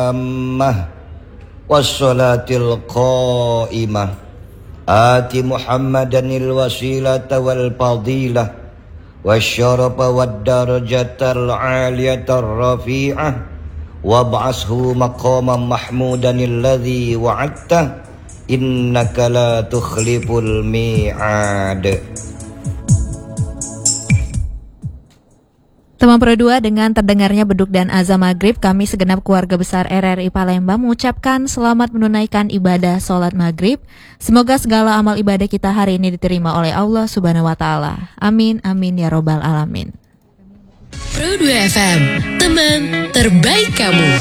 wassalatil qaimah ati Muhammadanil wasilata wal fadilah wasyarafa wad darajatal aliyatar rafi'ah wab'ashu maqaman mahmudanil ladzi wa'adta innaka la tukhliful mi'ad. Teman Pro 2, dengan terdengarnya beduk dan azan maghrib, kami segenap keluarga besar RRI Palembang mengucapkan selamat menunaikan ibadah sholat maghrib. Semoga segala amal ibadah kita hari ini diterima oleh Allah Subhanahu wa Ta'ala. Amin, amin ya Robbal Alamin. Pro 2 FM, teman terbaik kamu.